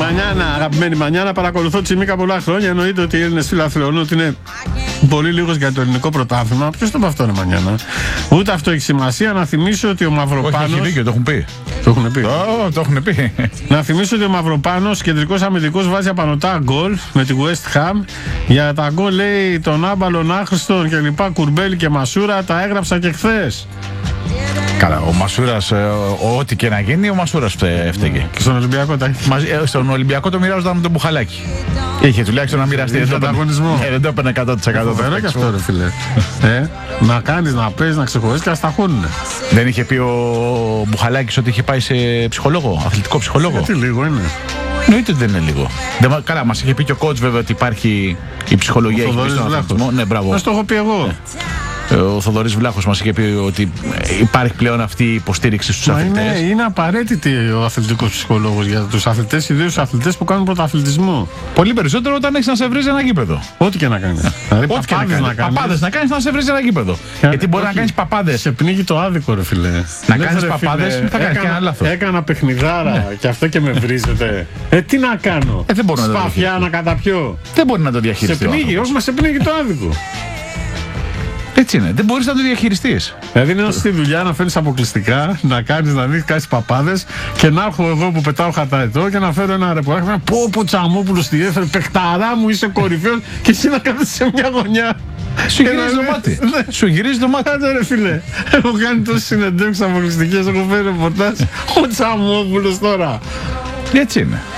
Μανιάνα, αγαπημένη Μανιάνα, παρακολουθώ τη Σιμίκα πολλά χρόνια. Εννοείται ότι οι Έλληνες φίλοι θεωρούν ότι είναι πολύ λίγος για το ελληνικό πρωτάθλημα. Ποιος το είπε αυτό, Μανιάνα? Ούτε αυτό έχει σημασία. Να θυμίσω ότι ο Μαυροπάνος. Όχι, έχει δίκιο, το έχουν πει. Το έχουν πει. Το έχουν πει. Να θυμίσω ότι ο Μαυροπάνος, κεντρικός αμυντικός, βάζει απανωτά γκολ με τη West Ham. Για τα γκολ, λέει, τον Άμπαλον, Άχρηστον και λοιπά, Κουρμπέλη και Μασούρα, τα έγραψα και χθες. Καλά, ο Μασούρας, ό,τι και να γίνει, ο Μασούρας έφταιγε. Και στον Ολυμπιακό τα έχει. Στον Ολυμπιακό το μοιράζονταν με τον Μπουχαλάκη. Είχε τουλάχιστον να μοιραστεί τον ανταγωνισμό. Δεν το έπαιρνε 100%. Φοβερό και αυτό, ρε φίλε. Να κάνεις, να παίζεις, να ξεχωρίζεις και να σταχώνουνε. Δεν είχε πει ο Μπουχαλάκης ότι είχε πάει σε ψυχολόγο, αθλητικό ψυχολόγο? Τι λίγο είναι. Εννοείται ότι δεν είναι λίγο. Καλά, μας είχε πει και ο coach βέβαια ότι υπάρχει η ψυχολογία. Ο Θοδωρής Βλάχος. Ναι, μπράβο. Να το έχω πει εγώ. Ο Θοδωρής Βλάχος μας είχε πει ότι υπάρχει πλέον αυτή η υποστήριξη στους αθλητές. Είναι απαραίτητη ο αθλητικός ψυχολόγος για τους αθλητές, ιδίως τους αθλητές που κάνουν πρωταθλητισμό. Πολύ περισσότερο όταν έχεις να σε βρίζει ένα γήπεδο. Ό,τι και να κάνεις. Δηλαδή, παπάδες να κάνεις να σε βρίζει ένα γήπεδο. Γιατί μπορεί να κάνεις παπάδες. Σε πνίγει το άδικο, ρε φίλε. Να κάνεις παπάδες, θα κάνεις και ένα λάθος. Έκανα παιχνιδάρα και αυτό και με βρίζετε. Τι να κάνω. Δεν μπορώ να το Σπαθιά να καταπιώ. Δεν μπορεί να το διαχειριστεί. Σε πνίγει, όχι, μα σε πνίγει το άδικο. Έτσι είναι. Δεν μπορείς να το διαχειριστείς. Δηλαδή είναι στη δουλειά να φέρνεις αποκλειστικά, να κάνεις, να δεις κάτι παπάδες και να έρχω εγώ που πετάω χαταετό και να φέρω ένα ρεποράκι. Πω Τσαμόπουλος τη έφερε, παιχταρά μου, είσαι κορυφαίος και εσύ να κάθεσαι σε μια γωνιά. Σου γυρίζει το μάτι. Σου γυρίζει το μάτι. Άντε ρε φίλε, έχω κάνει τόσες συνεντεύξεις αποκλειστικές, έχω φέρει ρεπορτάζ. Ο Τσαμόπουλος τώρα. Έτσι είναι.